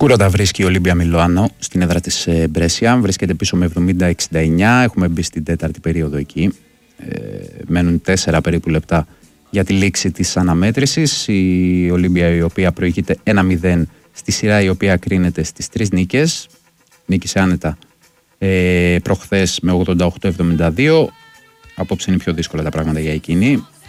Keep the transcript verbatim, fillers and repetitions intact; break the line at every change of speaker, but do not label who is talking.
Σκούρα τα βρίσκει η Ολύμπια Μιλάνο στην έδρα της Μπρέσια. Βρίσκεται πίσω με εβδομήντα εξήντα εννιά. Έχουμε μπει στην τέταρτη περίοδο εκεί. Ε, μένουν τέσσερα περίπου λεπτά για τη λήξη της αναμέτρησης. Η Ολύμπια, η οποία προηγείται ένα μηδέν στη σειρά, η οποία κρίνεται στις τρεις νίκες. Νίκησε άνετα ε, προχθές με ογδόντα οκτώ εβδομήντα δύο. Απόψε είναι πιο δύσκολα τα πράγματα για εκείνη.